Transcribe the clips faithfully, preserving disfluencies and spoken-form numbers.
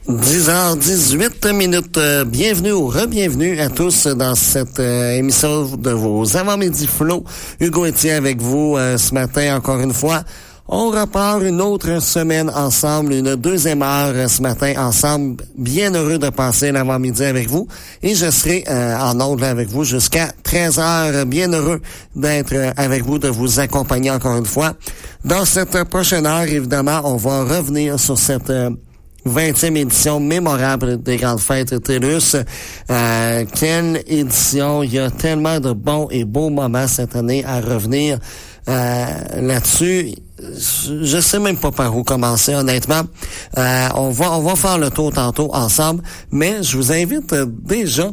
dix heures dix-huit minutes. Bienvenue ou re-bienvenue à tous dans cette euh, émission de vos avant-midi flots. Hugo Etienne avec vous euh, ce matin encore une fois. On repart une autre semaine ensemble, une deuxième heure euh, ce matin ensemble. Bien heureux de passer l'avant-midi avec vous. Et je serai euh, en ondes avec vous jusqu'à treize heures. Bien heureux d'être euh, avec vous, de vous accompagner encore une fois. Dans cette prochaine heure, évidemment, on va revenir sur cette... Euh, vingtième édition mémorable des Grandes Fêtes TELUS. Euh, quelle édition! Il y a tellement de bons et beaux moments cette année à revenir euh, là-dessus. Je sais même pas par où commencer, honnêtement. Euh, on va on va faire le tour tantôt ensemble, mais je vous invite déjà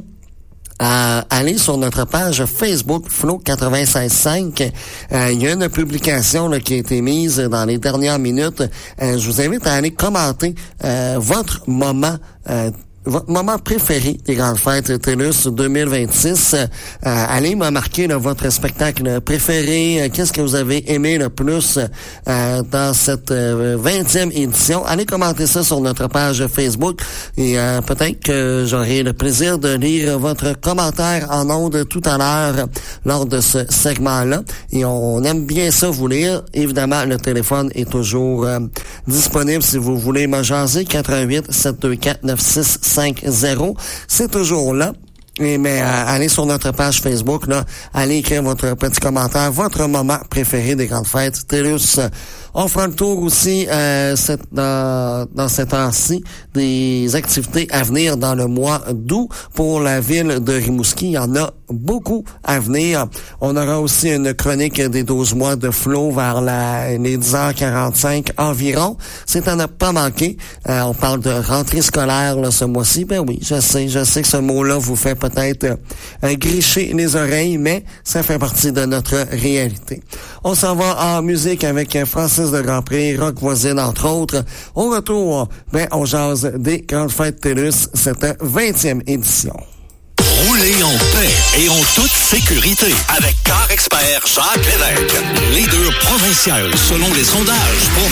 à aller sur notre page Facebook Flow quatre-vingt-seize cinq. Euh, il y a une publication là, qui a été mise dans les dernières minutes. Euh, je vous invite à aller commenter euh, votre moment euh, votre moment préféré des Grandes Fêtes TELUS deux mille vingt-six. Euh, allez me marquer là, votre spectacle préféré. Euh, qu'est-ce que vous avez aimé le plus euh, dans cette euh, vingtième édition? Allez commenter ça sur notre page Facebook et euh, peut-être que j'aurai le plaisir de lire votre commentaire en ondes tout à l'heure lors de ce segment-là. Et on aime bien ça vous lire. Évidemment, le téléphone est toujours euh, disponible si vous voulez me jaser. quatre un huit sept deux quatre neuf six cinq zéro. C'est toujours là. Et mais euh, allez sur notre page Facebook, là, allez écrire votre petit commentaire, votre moment préféré des Grandes Fêtes TELUS. On fera le tour aussi euh, cette, dans, dans cette heure-ci des activités à venir dans le mois d'août pour la ville de Rimouski. Il y en a beaucoup à venir. On aura aussi une chronique des douze mois de flow vers la, les dix heures quarante-cinq environ. C'est à ne pas manquer. Euh, on parle de rentrée scolaire là, ce mois-ci. Ben oui, je sais, je sais que ce mot-là vous fait peut-être euh, gricher les oreilles, mais ça fait partie de notre réalité. On s'en va en musique avec Francis de Grandpré, Rock Voisine, entre autres. Au retour, ben, on jase des Grandes Fêtes TELUS, cette vingtième édition. Roulez en paix et en toute sécurité avec Car Expert Jacques Lévesque. Leader provincial selon les sondages pour